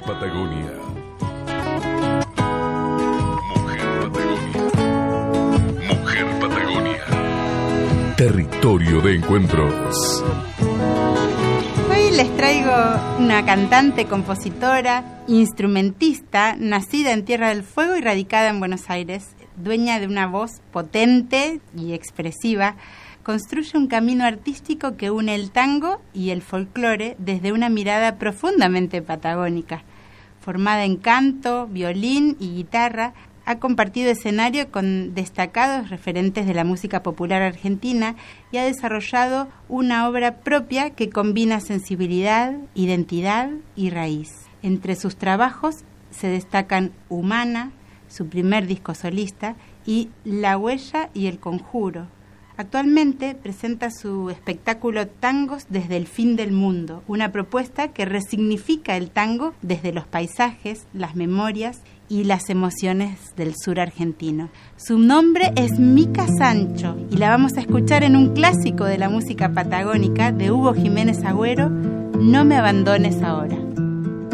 Patagonia. Mujer Patagonia. Mujer Patagonia. Territorio de encuentros. Hoy les traigo una cantante, compositora, instrumentista, nacida en Tierra del Fuego y radicada en Buenos Aires, dueña de una voz potente y expresiva. Construye un camino artístico que une el tango y el folclore desde una mirada profundamente patagónica. Formada en canto, violín y guitarra, ha compartido escenario con destacados referentes de la música popular argentina y ha desarrollado una obra propia que combina sensibilidad, identidad y raíz. Entre sus trabajos se destacan Humana, su primer disco solista, y La Huella y El Conjuro. Actualmente presenta su espectáculo Tangos desde el fin del mundo, una propuesta que resignifica el tango desde los paisajes, las memorias y las emociones del sur argentino. Su nombre es Mica Sancho y la vamos a escuchar en un clásico de la música patagónica de Hugo Jiménez Agüero, No me abandones ahora.